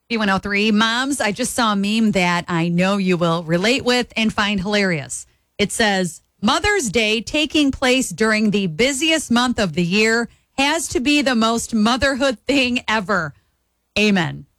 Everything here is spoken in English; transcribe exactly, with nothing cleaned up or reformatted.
B one oh three. Moms, I just saw a meme that I know you will relate with and find hilarious. It says, Mother's Day taking place during the busiest month of the year has to be the most motherhood thing ever. Amen.